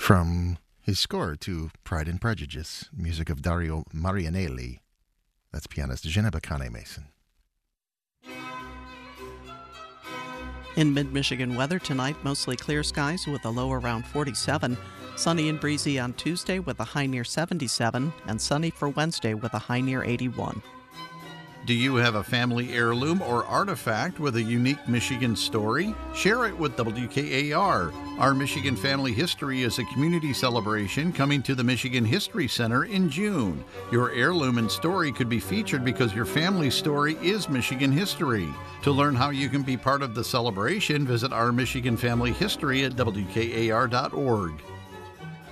From his score to Pride and Prejudice, music of Dario Marianelli. That's pianist Geneva Kane-Mason. In mid-Michigan weather tonight, mostly clear skies with a low around 47. Sunny and breezy on Tuesday with a high near 77. And sunny for Wednesday with a high near 81. Do you have a family heirloom or artifact with a unique Michigan story? Share it with WKAR. Our Michigan Family History is a community celebration coming to the Michigan History Center in June. Your heirloom and story could be featured because your family's story is Michigan history. To learn how you can be part of the celebration, visit our Michigan Family History at WKAR.org.